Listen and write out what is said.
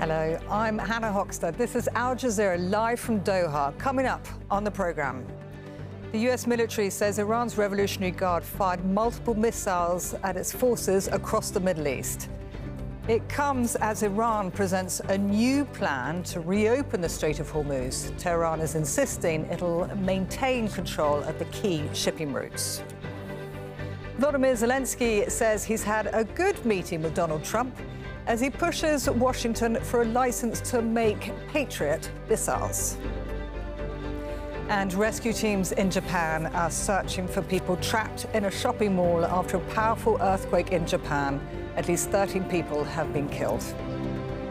Hello, I'm Hannah Hochstead. This is Al Jazeera live from Doha. Coming up on the programme, the US military says Iran's Revolutionary Guard fired multiple missiles at its forces across the Middle East. It comes as Iran presents a new plan to reopen the Strait of Hormuz. Tehran is insisting it'll maintain control of the key shipping routes. Volodymyr Zelensky says he's had a good meeting with Donald Trump as he pushes Washington for a license to make Patriot missiles. And rescue teams in Japan are searching for people trapped in a shopping mall after a powerful earthquake in Japan. At least 13 people have been killed.